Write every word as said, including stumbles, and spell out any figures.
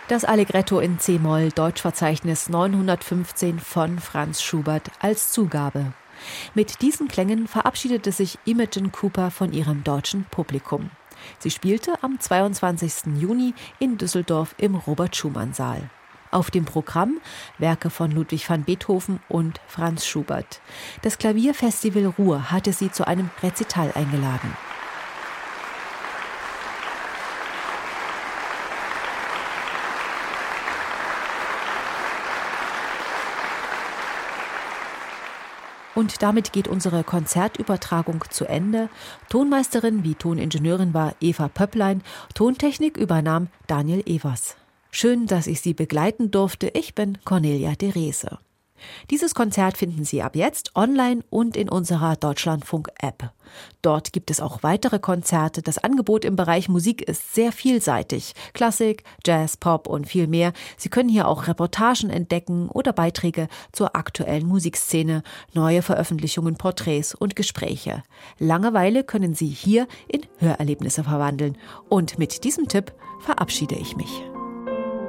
Das Allegretto in C-Moll, Deutschverzeichnis neunhundertfünfzehn von Franz Schubert als Zugabe. Mit diesen Klängen verabschiedete sich Imogen Cooper von ihrem deutschen Publikum. Sie spielte am zweiundzwanzigsten Juni in Düsseldorf im Robert-Schumann-Saal. Auf dem Programm Werke von Ludwig van Beethoven und Franz Schubert. Das Klavierfestival Ruhr hatte sie zu einem Rezital eingeladen. Und damit geht unsere Konzertübertragung zu Ende. Tonmeisterin wie Toningenieurin war Eva Pöpplein. Tontechnik übernahm Daniel Evers. Schön, dass ich Sie begleiten durfte. Ich bin Cornelia de Rese. Dieses Konzert finden Sie ab jetzt online und in unserer Deutschlandfunk-App. Dort gibt es auch weitere Konzerte. Das Angebot im Bereich Musik ist sehr vielseitig. Klassik, Jazz, Pop und viel mehr. Sie können hier auch Reportagen entdecken oder Beiträge zur aktuellen Musikszene, neue Veröffentlichungen, Porträts und Gespräche. Langeweile können Sie hier in Hörerlebnisse verwandeln. Und mit diesem Tipp verabschiede ich mich.